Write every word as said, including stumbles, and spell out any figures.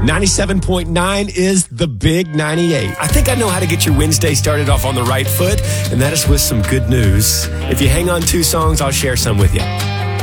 ninety-seven point nine is the Big ninety-eight. I think I know how to get your Wednesday started off on the right foot, and that is with some good news. If you hang on two songs, I'll share some with you.